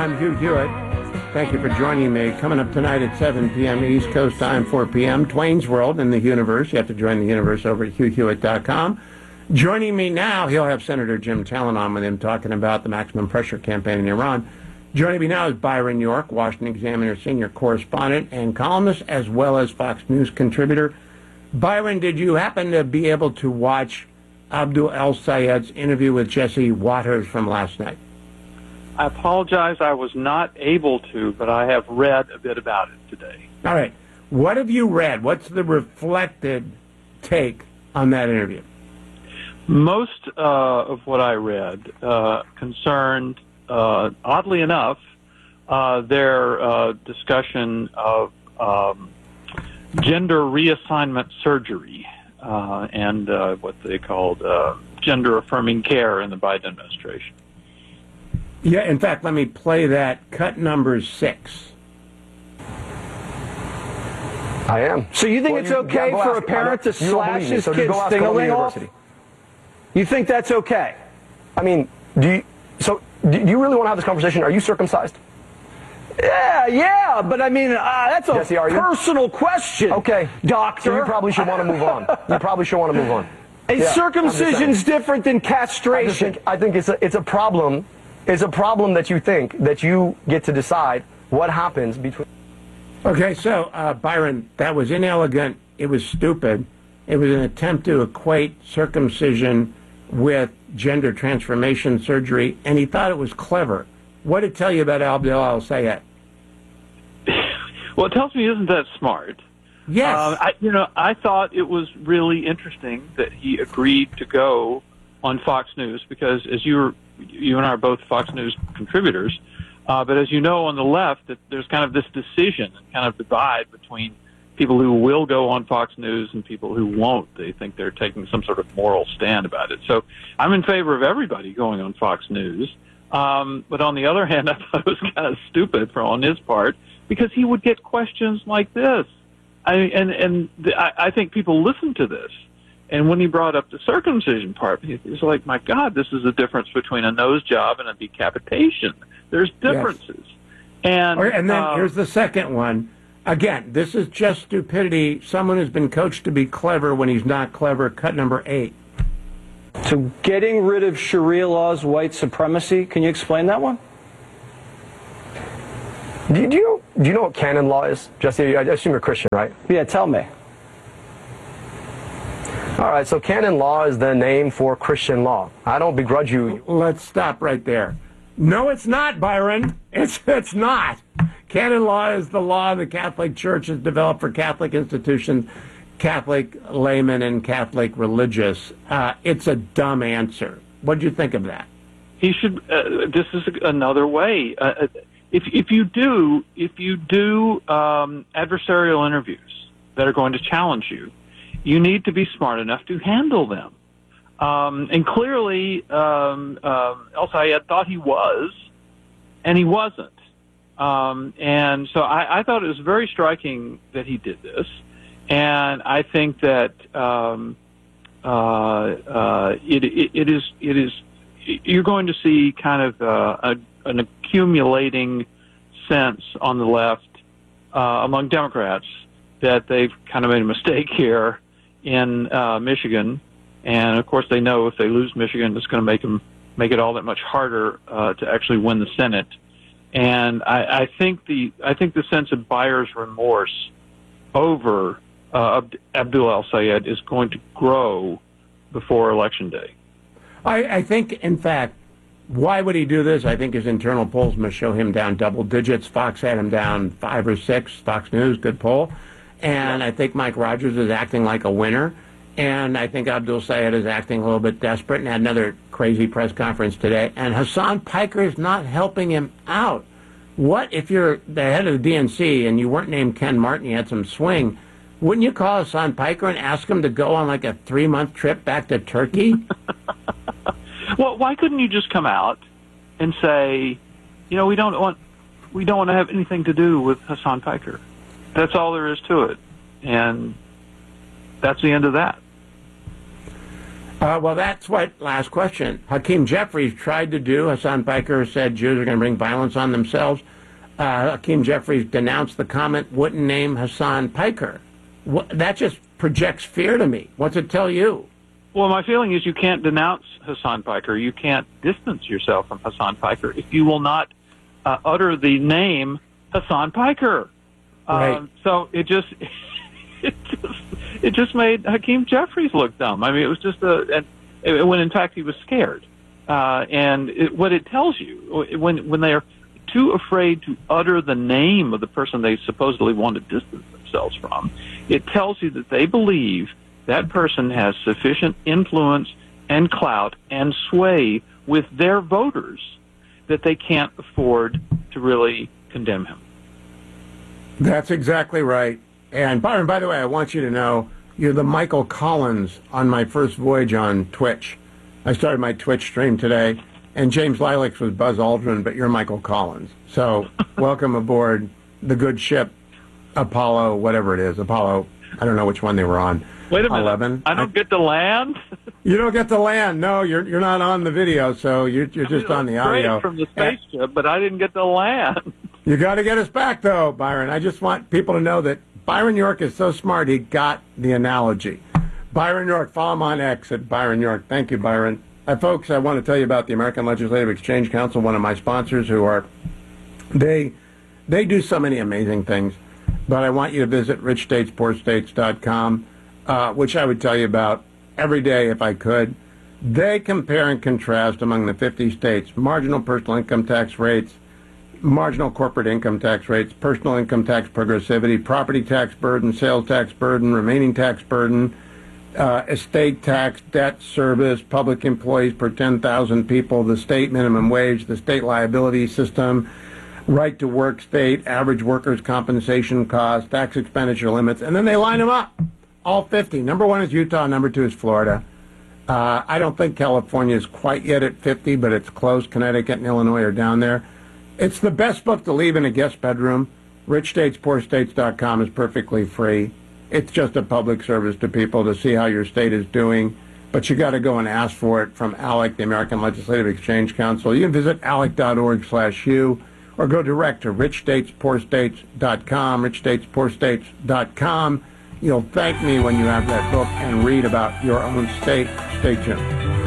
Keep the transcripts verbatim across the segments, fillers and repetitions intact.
I'm Hugh Hewitt. Thank you for joining me. Coming up tonight at seven p.m. East Coast time, four p.m., Twain's World in the Universe. You have to join the Universe over at hugh hewitt dot com. Joining me now, he'll have Senator Jim Talent on with him talking about the maximum pressure campaign in Iran. Joining me now is Byron York, Washington Examiner senior correspondent and columnist, as well as Fox News contributor. Byron, did you happen to be able to watch Abdul El-Sayed's interview with Jesse Watters from last night? I apologize, I was not able to, but I have read a bit about it today. All right. What have you read? What's the reflected take on that interview? Most uh, of what I read uh, concerned, uh, oddly enough, uh, their uh, discussion of um, gender reassignment surgery uh, and uh, what they called uh, gender-affirming care in the Biden administration. Yeah, in fact, let me play that. Cut number six. I am. So you think well, it's you, okay yeah, for ask, a parent to slash his so kid's sting-a-ling off? You think that's okay? I mean, do you, so do you really want to have this conversation? Are you circumcised? Yeah, yeah, but I mean, uh, that's a Jesse, are you? personal question. Okay. Doctor. So you probably should want to move on. You probably should want to move on. And yeah, circumcision's different than I, castration. think, I think it's a, it's a problem. It's a problem that you think that you get to decide what happens between. Okay, so, uh, Byron, that was inelegant. It was stupid. It was an attempt to equate circumcision with gender transformation surgery, and he thought it was clever. What did it tell you about Abdul El-Sayed? Well, it tells me he isn't that smart. Yes. Uh, I, you know, I thought it was really interesting that he agreed to go on Fox News because, as you were, you and I are both Fox News contributors, uh, but as you know, on the left, that there's kind of this decision and kind of divide between people who will go on Fox News and people who won't. They think they're taking some sort of moral stand about it. So I'm in favor of everybody going on Fox News. Um, but on the other hand, I thought it was kind of stupid for on his part because he would get questions like this. I, and and the, I, I think people listen to this. And when he brought up the circumcision part, he was like, my God, this is the difference between a nose job and a decapitation. There's differences. Yes. And, okay, and then uh, here's the second one. Again, this is just stupidity. Someone who's been coached to be clever when he's not clever. Cut number eight. So getting rid of Sharia law's white supremacy, can you explain that one? Do you, do you, do you know what canon law is? Jesse, I assume you're Christian, right? Yeah, tell me. All right, so canon law is the name for Christian law. I don't begrudge you. Let's stop right there. No, it's not, Byron. It's it's not. Canon law is the law the Catholic Church has developed for Catholic institutions, Catholic laymen, and Catholic religious. Uh, it's a dumb answer. What do you think of that? He should. Uh, this is another way. Uh, if if you do if you do um, adversarial interviews that are going to challenge you, you need to be smart enough to handle them. Um, and clearly, um, uh, El-Sayed thought he was, and he wasn't. Um, and so I, I thought it was very striking that he did this. And I think that um, uh, uh, it, it, it is it is you're going to see kind of uh, a, an accumulating sense on the left uh, among Democrats that they've kind of made a mistake here in uh, Michigan, and of course they know if they lose Michigan, it's going to make them make it all that much harder uh, to actually win the Senate. And I, I think the I think the sense of buyer's remorse over uh, Abdul El-Sayed is going to grow before Election Day. I, I think, in fact, why would he do this? I think his internal polls must show him down double digits. Fox had him down five or six. Fox News, good poll. And I think Mike Rogers is acting like a winner. And I think Abdul Sayed is acting a little bit desperate and had another crazy press conference today. And Hassan Piker is not helping him out. What if you're the head of the D N C and you weren't named Ken Martin, you had some swing, wouldn't you call Hassan Piker and ask him to go on like a three-month trip back to Turkey? Well, why couldn't you just come out and say, you know, we don't want we don't want to have anything to do with Hassan Piker. That's all there is to it. And that's the end of that. Uh, well, that's what, last question. Hakeem Jeffries tried to do. Hassan Piker said Jews are going to bring violence on themselves. Uh, Hakeem Jeffries denounced the comment, wouldn't name Hassan Piker. What, that just projects fear to me. What's it tell you? Well, my feeling is you can't denounce Hassan Piker. You can't distance yourself from Hassan Piker if you will not uh, utter the name Hassan Piker. Right. Um, so it just, it just, it just made Hakeem Jeffries look dumb. I mean, it was just a, and when in fact he was scared. Uh, and it, what it tells you when when they are too afraid to utter the name of the person they supposedly want to distance themselves from, it tells you that they believe that person has sufficient influence and clout and sway with their voters that they can't afford to really condemn him. That's exactly right. And Byron, by the way, I want you to know you're the Michael Collins on my first voyage on Twitch. I started my Twitch stream today, and James Lilacs was Buzz Aldrin, but you're Michael Collins. So welcome aboard the good ship Apollo, whatever it is, Apollo. I don't know which one they were on. Wait a minute. eleven. I don't get to land? You don't get to land. No, you're you're not on the video, so you're, you're just on the audio. From the spaceship, but I didn't get to land. You got to get us back, though, Byron. I just want people to know that Byron York is so smart, he got the analogy. Byron York, follow him on X at Byron York. Thank you, Byron. Uh, folks, I want to tell you about the American Legislative Exchange Council, one of my sponsors, who are, they, they do so many amazing things, but I want you to visit rich states poor states dot com, uh, which I would tell you about every day if I could. They compare and contrast among the fifty states marginal personal income tax rates, marginal corporate income tax rates, personal income tax progressivity, property tax burden, sales tax burden, remaining tax burden, uh, estate tax, debt service, public employees per ten thousand people, the state minimum wage, the state liability system, right to work state, average workers' compensation costs, tax expenditure limits, and then they line them up, all fifty. Number one is Utah, number two is Florida. Uh, I don't think California is quite yet at fifty, but it's close. Connecticut and Illinois are down there. It's the best book to leave in a guest bedroom. rich states poor states dot com is perfectly free. It's just a public service to people to see how your state is doing. But you got to go and ask for it from ALEC, the American Legislative Exchange Council. You can visit alec dot org slash u or go direct to rich states poor states dot com, rich states poor states dot com. You'll thank me when you have that book and read about your own state. Stay tuned.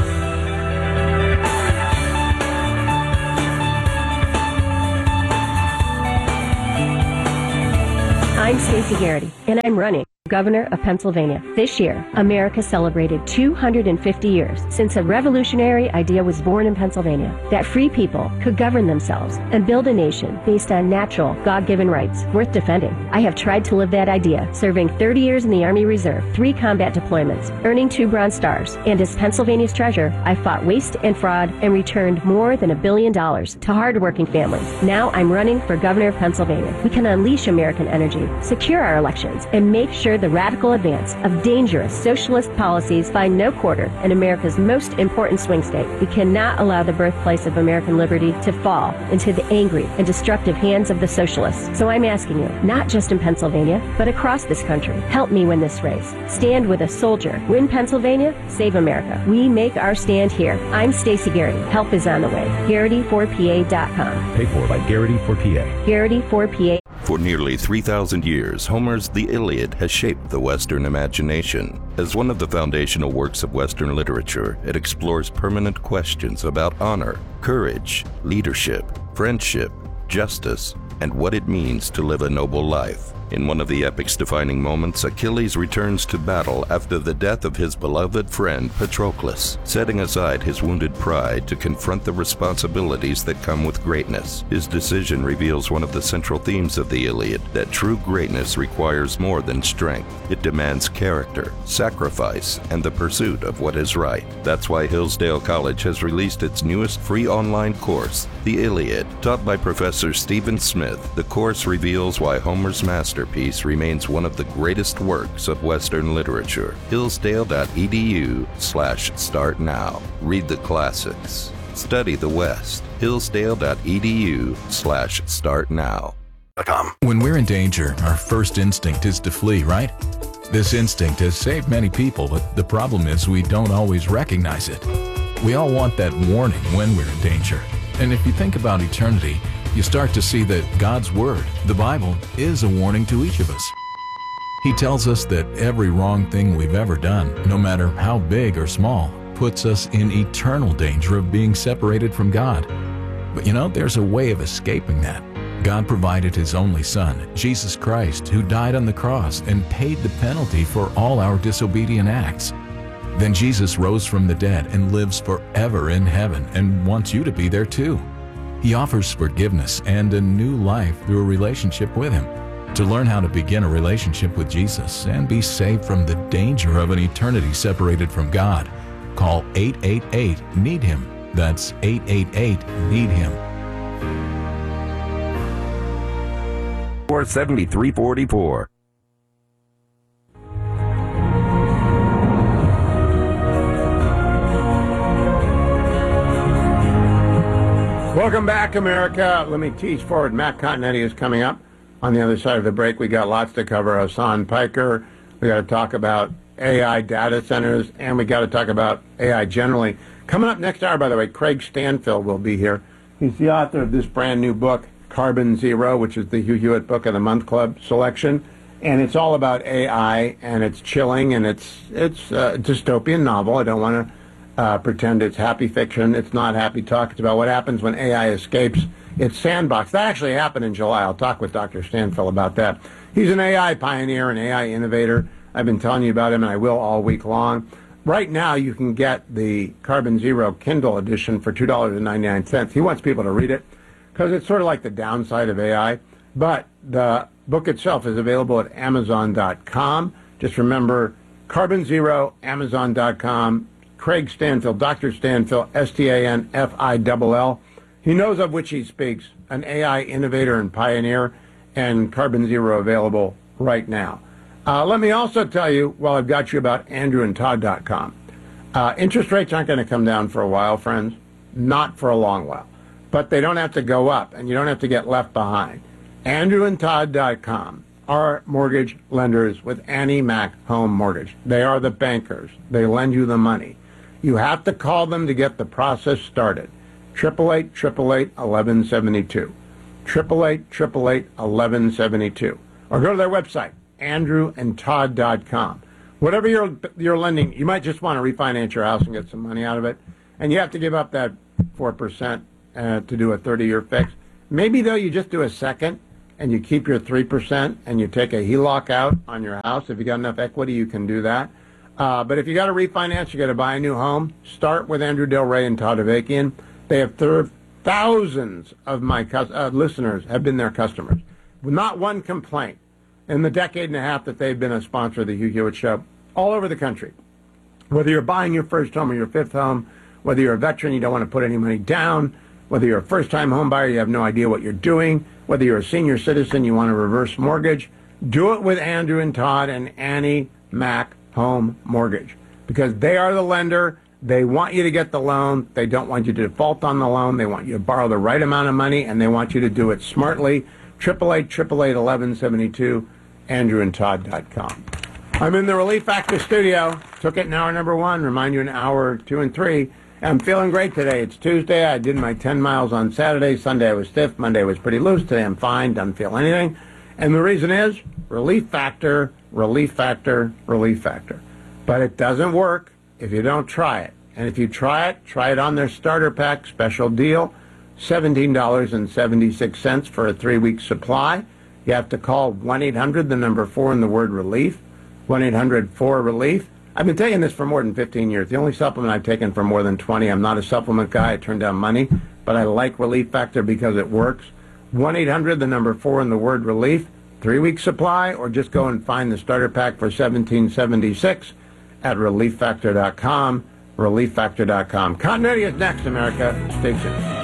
I'm Stacey Garrity, and I'm running for governor of Pennsylvania. This year, America celebrated two hundred fifty years since a revolutionary idea was born in Pennsylvania, that free people could govern themselves and build a nation based on natural, God-given rights worth defending. I have tried to live that idea, serving thirty years in the Army Reserve, three combat deployments, earning two Bronze Stars, and as Pennsylvania's treasurer, I fought waste and fraud and returned more than a billion dollars to hardworking families. Now I'm running for governor of Pennsylvania. We can unleash American energy, secure our elections, and make sure the radical advance of dangerous socialist policies find no quarter in America's most important swing state. We cannot allow the birthplace of American liberty to fall into the angry and destructive hands of the socialists. So I'm asking you, not just in Pennsylvania, but across this country, help me win this race. Stand with a soldier. Win Pennsylvania, save America. We make our stand here. I'm Stacey Garrity. Help is on the way. Garrity four P A dot com. Paid for by Garrity for P A. Garrity four P A. For nearly three thousand years, Homer's The Iliad has shaped the Western imagination. As one of the foundational works of Western literature, it explores permanent questions about honor, courage, leadership, friendship, justice, and what it means to live a noble life. In one of the epic's defining moments, Achilles returns to battle after the death of his beloved friend Patroclus, setting aside his wounded pride to confront the responsibilities that come with greatness. His decision reveals one of the central themes of the Iliad, that true greatness requires more than strength. It demands character, sacrifice, and the pursuit of what is right. That's why Hillsdale College has released its newest free online course, The Iliad. Taught by Professor Stephen Smith, the course reveals why Homer's master Masterpiece remains one of the greatest works of Western literature. Hillsdale dot E D U slash start now. Read the classics. Study the West. Hillsdale dot E D U slash start now. When we're in danger, our first instinct is to flee, right? This instinct has saved many people, but the problem is we don't always recognize it. We all want that warning when we're in danger. And if you think about eternity, you start to see that God's Word, the Bible, is a warning to each of us. He tells us that every wrong thing we've ever done, no matter how big or small, puts us in eternal danger of being separated from God. But you know, there's a way of escaping that. God provided His only Son, Jesus Christ, who died on the cross and paid the penalty for all our disobedient acts. Then Jesus rose from the dead and lives forever in heaven and wants you to be there too. He offers forgiveness and a new life through a relationship with Him. To learn how to begin a relationship with Jesus and be saved from the danger of an eternity separated from God, call eight eight eight, need him. That's eight eight eight, need him. four seven three four four. Welcome back, America. Let me tease forward. Matt Continetti is coming up. On the other side of the break, we got lots to cover. Hassan Piker. We got to talk about A I data centers, and we got to talk about A I generally. Coming up next hour, by the way, Craig Stanfield will be here. He's the author of this brand new book, Carbon Zero, which is the Hugh Hewitt Book of the Month Club selection, and it's all about A I, and it's chilling, and it's it's a dystopian novel. I don't want to uh, pretend it's happy fiction. It's not happy talk. It's about what happens when A I escapes its sandbox. That actually happened in July. I'll talk with Doctor Stanfield about that. He's an A I pioneer, an A I innovator. I've been telling you about him, and I will all week long. Right now, you can get the Carbon Zero Kindle edition for two dollars and ninety-nine cents. He wants people to read it because it's sort of like the downside of A I. But the book itself is available at amazon dot com. Just remember, Carbon Zero, amazon dot com. Craig Stanfield, Doctor Stanfield, S T A N F I L L. He knows of which he speaks, an A I innovator and pioneer, and Carbon Zero available right now. Uh, let me also tell you, while I've got you, about andrew and todd dot com. Uh, interest rates aren't going to come down for a while, friends. Not for a long while. But they don't have to go up, and you don't have to get left behind. andrew and todd dot com are mortgage lenders with Annie Mac Home Mortgage. They are the bankers. They lend you the money. You have to call them to get the process started. eight eight eight, eight eight eight, eleven seventy-two. eight eight eight, eight eight eight, eleven seventy-two. Or go to their website, andrew and todd dot com. Whatever you're, you're lending, you might just want to refinance your house and get some money out of it. And you have to give up that four percent uh, to do a thirty-year fix. Maybe, though, you just do a second and you keep your three percent and you take a H E L O C out on your house. If you got enough equity, you can do that. Uh, but if you got to refinance, you got to buy a new home, start with Andrew Del Rey and Todd Avakian. They have served thousands of my uh, listeners have been their customers. Not one complaint in the decade and a half that they've been a sponsor of the Hugh Hewitt Show, all over the country. Whether you're buying your first home or your fifth home, whether you're a veteran, you don't want to put any money down, whether you're a first-time home buyer, you have no idea what you're doing, whether you're a senior citizen, you want a reverse mortgage, do it with Andrew and Todd and Annie Mac Home Mortgage, because they are the lender. They want you to get the loan. They don't want you to default on the loan. They want you to borrow the right amount of money, and they want you to do it smartly. eight eight eight, eight eight eight, eleven seventy-two, andrew and todd dot com. I'm in the Relief Factor studio. Took it in hour number one. Remind you in hour two and three. I'm feeling great today. It's Tuesday. I did my ten miles on Saturday. Sunday I was stiff. Monday I was pretty loose. Today I'm fine. Don't feel anything. And the reason is Relief Factor, Relief Factor, Relief Factor. But it doesn't work if you don't try it. And if you try it, try it on their starter pack special deal, seventeen dollars and seventy-six cents for a three-week supply. You have to call one eight hundred, the number four, and the word relief, one eight hundred four relief. I've been taking this for more than fifteen years. The only supplement I've taken for more than twenty. I'm not a supplement guy. I turn down money, but I like Relief Factor because it works. one eight hundred, the number four, and the word relief, three-week supply, or just go and find the starter pack for seventeen seventy-six at relief factor dot com. relief factor dot com. Continuity is next, America. Stay tuned.